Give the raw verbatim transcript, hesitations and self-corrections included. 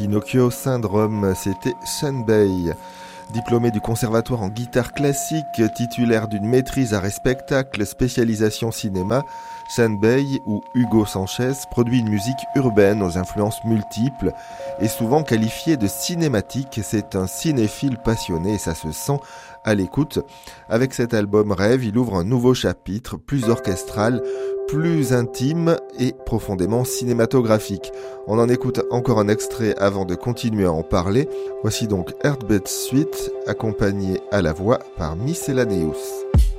Pinocchio Syndrome, c'était Senbei. Diplômé du conservatoire en guitare classique, titulaire d'une maîtrise art et spectacle, spécialisation cinéma, Senbei, ou Hugo Sanchez, produit une musique urbaine aux influences multiples et souvent qualifiée de cinématique. C'est un cinéphile passionné et ça se sent à l'écoute. Avec cet album Rêve, il ouvre un nouveau chapitre, plus orchestral, plus intime et profondément cinématographique. On en écoute encore un extrait avant de continuer à en parler. Voici donc Heartbeat Suite, accompagné à la voix par Miscellaneous.